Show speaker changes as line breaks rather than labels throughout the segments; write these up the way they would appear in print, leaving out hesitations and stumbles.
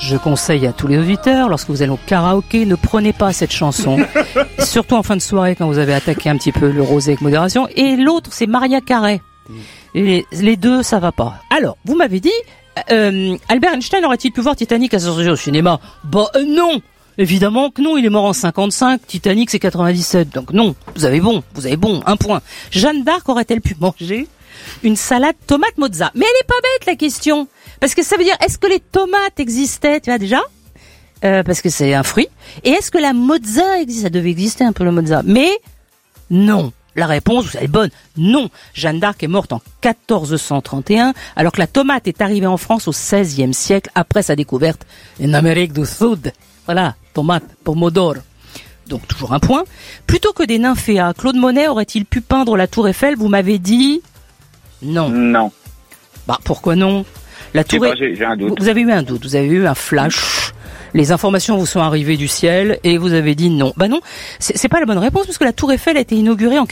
Je conseille à tous les auditeurs, lorsque vous allez au karaoké, ne prenez pas cette chanson. Surtout en fin de soirée, quand vous avez attaqué un petit peu le rosé avec modération. Et l'autre, c'est Maria Carey. Les deux, ça va pas. Alors, vous m'avez dit, Albert Einstein aurait-il pu voir Titanic à sa sortie au cinéma? Non. Évidemment que non, il est mort en 55, Titanic c'est 97, donc non, vous avez bon, 1 point. Jeanne d'Arc aurait-elle pu manger une salade tomate mozza? Mais elle est pas bête la question, parce que ça veut dire, est-ce que les tomates existaient, tu vois déjà, parce que c'est un fruit, et est-ce que la mozza existe? Ça devait exister un peu le mozza, mais non. La réponse, vous savez, bonne, non. Jeanne d'Arc est morte en 1431, alors que la tomate est arrivée en France au XVIe siècle, après sa découverte en Amérique du Sud. Voilà, tomate, pomodoro. Donc toujours 1 point. Plutôt que des nymphéas, Claude Monet aurait-il pu peindre la Tour Eiffel? Vous m'avez dit non.
Non.
Pourquoi non? La Tour Eiffel.
J'ai un doute.
Vous avez eu un doute, vous avez eu un flash. Les informations vous sont arrivées du ciel et vous avez dit non. Non, c'est pas la bonne réponse parce que la Tour Eiffel a été inaugurée en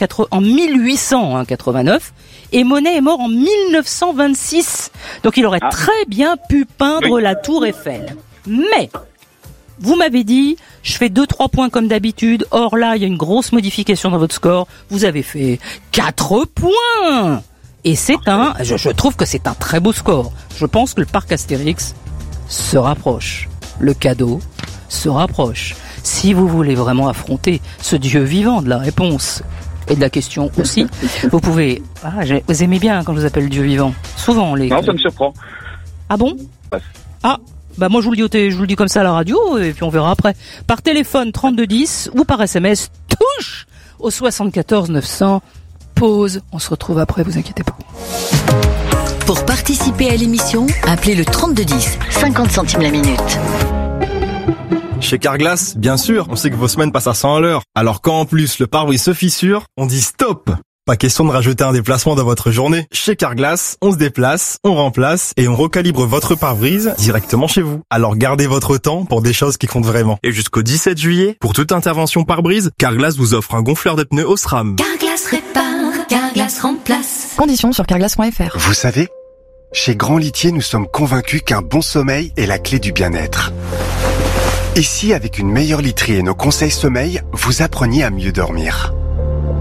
1889 et Monet est mort en 1926. Donc il aurait très bien pu peindre la Tour Eiffel. Mais vous m'avez dit, je fais 2-3 points comme d'habitude. Or là, il y a une grosse modification dans votre score. Vous avez fait 4 points. Et je trouve que c'est un très beau score. Je pense que le parc Astérix se rapproche. Le cadeau se rapproche. Si vous voulez vraiment affronter ce Dieu vivant de la réponse et de la question aussi, vous pouvez... vous aimez bien quand je vous appelle Dieu vivant. Souvent,
Non, ça me surprend.
Ah bon? Moi je vous le dis comme ça à la radio et puis on verra après. Par téléphone 3210 ou par SMS touche au 74 900. Pause. On se retrouve après, vous inquiétez pas.
Pour participer à l'émission, appelez le 3210, 50 centimes la minute.
Chez Carglass, bien sûr, on sait que vos semaines passent à 100 à l'heure. Alors quand en plus le pare-brise se fissure, on dit stop. Pas question de rajouter un déplacement dans votre journée. Chez Carglass, on se déplace, on remplace et on recalibre votre pare-brise directement chez vous. Alors gardez votre temps pour des choses qui comptent vraiment. Et jusqu'au 17 juillet, pour toute intervention pare-brise, Carglass vous offre un gonfleur de pneus Osram.
Carglass répare, Carglass remplace.
Conditions sur carglass.fr.
Vous savez, chez Grand Litier, nous sommes convaincus qu'un bon sommeil est la clé du bien-être. Ici, avec une meilleure literie et nos conseils sommeil, vous appreniez à mieux dormir.